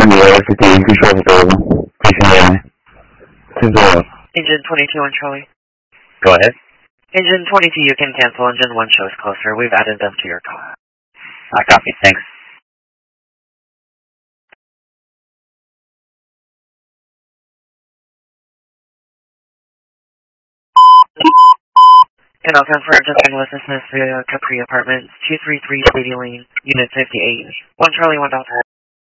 the SCT control available. Please Engine 22 on Charlie. Go ahead. Engine 22, you can cancel. Engine 1 shows closer. We've added them to your call. I copy. Thanks. And I'll confirm for general assistance via Capri Apartments, 233 Stadium Lane, Unit 58. 1 Charlie, 1 Delta.